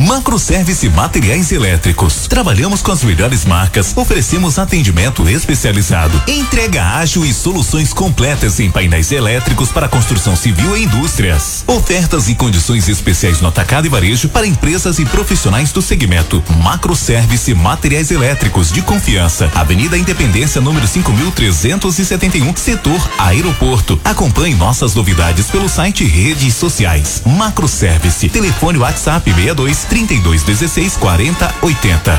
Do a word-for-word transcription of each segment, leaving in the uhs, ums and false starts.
Macroservice Materiais Elétricos. Trabalhamos com as melhores marcas, oferecemos atendimento especializado, entrega ágil e soluções completas em painéis elétricos para construção civil e indústrias. Ofertas e condições especiais no atacado e varejo para empresas e profissionais do segmento. Macroservice Materiais Elétricos de confiança. Avenida Independência, número cinco mil trezentos e setenta e um, setor Aeroporto. Acompanhe nossas novidades pelo site e redes sociais. Macroservice. Telefone WhatsApp seis dois, trinta e dois, dezesseis, quarenta, oitenta.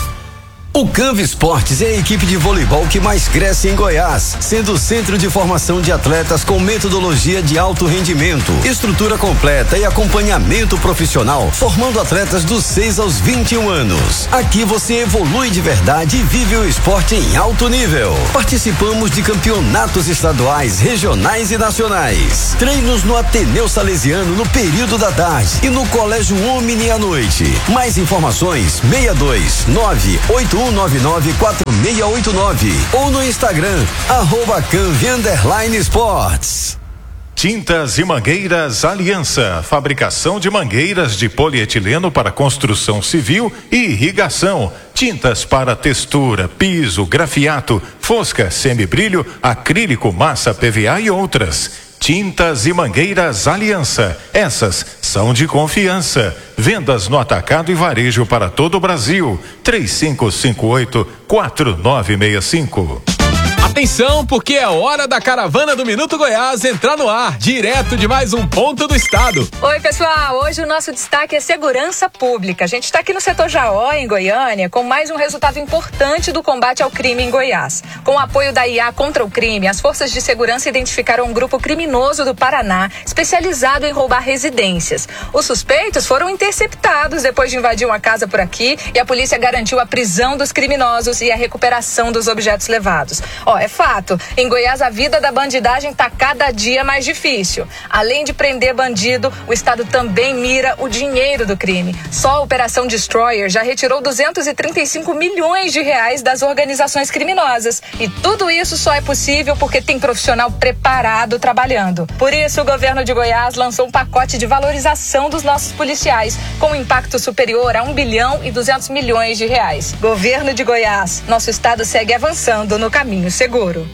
O Canva Esportes é a equipe de voleibol que mais cresce em Goiás, sendo o centro de formação de atletas com metodologia de alto rendimento, estrutura completa e acompanhamento profissional, formando atletas dos seis aos vinte e um anos. Aqui você evolui de verdade e vive o esporte em alto nível. Participamos de campeonatos estaduais, regionais e nacionais. Treinos no Ateneu Salesiano no período da tarde e no Colégio Omni à noite. Mais informações seis dois nove oito um nove nove quatro seis oito nove ou no Instagram arroba Canvi underline Esportes. Tintas e Mangueiras Aliança, fabricação de mangueiras de polietileno para construção civil e irrigação, tintas para textura, piso, grafiato, fosca, semibrilho, acrílico, massa, P V A e outras. Tintas e Mangueiras Aliança, essas são de confiança. Vendas no atacado e varejo para todo o Brasil. três cinco cinco oito, quatro nove seis cinco. Atenção, porque é hora da caravana do Minuto Goiás entrar no ar, direto de mais um ponto do estado. Oi, pessoal, hoje o nosso destaque é segurança pública. A gente está aqui no setor Jaó, em Goiânia, com mais um resultado importante do combate ao crime em Goiás. Com o apoio da I A contra o crime, as forças de segurança identificaram um grupo criminoso do Paraná, especializado em roubar residências. Os suspeitos foram interceptados depois de invadir uma casa por aqui e a polícia garantiu a prisão dos criminosos e a recuperação dos objetos levados. Ó, é fato, em Goiás a vida da bandidagem está cada dia mais difícil. Além de prender bandido, o estado também mira o dinheiro do crime. Só a Operação Destroyer já retirou duzentos e trinta e cinco milhões de reais das organizações criminosas. E tudo isso só é possível porque tem profissional preparado trabalhando. Por isso, o governo de Goiás lançou um pacote de valorização dos nossos policiais, com um impacto superior a um bilhão e duzentos milhões de reais. Governo de Goiás, nosso estado segue avançando no caminho seguro.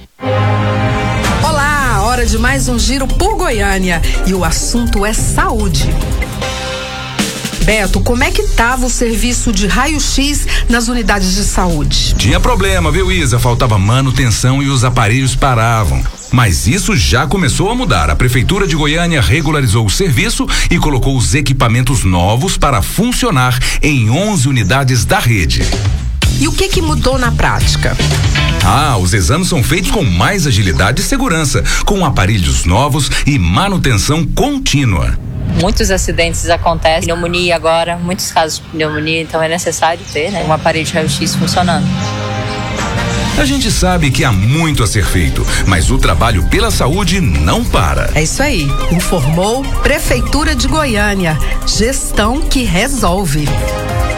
Olá, hora de mais um giro por Goiânia e o assunto é saúde. Beto, como é que estava o serviço de raio-x nas unidades de saúde? Tinha problema, viu, Isa? Faltava manutenção e os aparelhos paravam. Mas isso já começou a mudar. A Prefeitura de Goiânia regularizou o serviço e colocou os equipamentos novos para funcionar em onze unidades da rede. E o que que mudou na prática? Ah, os exames são feitos com mais agilidade e segurança, com aparelhos novos e manutenção contínua. Muitos acidentes acontecem, pneumonia agora, muitos casos de pneumonia, então é necessário ter, né, um aparelho de raio-x funcionando. A gente sabe que há muito a ser feito, mas o trabalho pela saúde não para. É isso aí, informou Prefeitura de Goiânia, gestão que resolve.